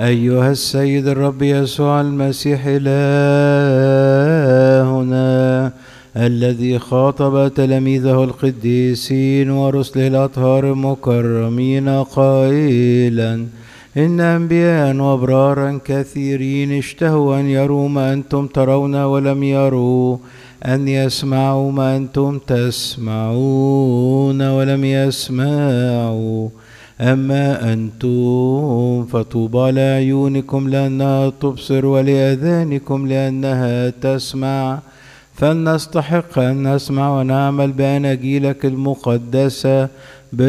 أيها السيد الرب يسوع المسيح إلهنا الذي خاطب تلاميذه القديسين ورسله الأطهار المكرمين قائلا: إن أنبياء وأبرارا كثيرين اشتهوا أن يروا ما أنتم ترون ولم يروا، أن يسمعوا ما أنتم تسمعون ولم يسمعوا. أما أنتم فطوبى لعيونكم لأنها تبصر ولأذانكم لأنها تسمع. فلنستحق أن نسمع ونعمل بأناجيلك المقدسة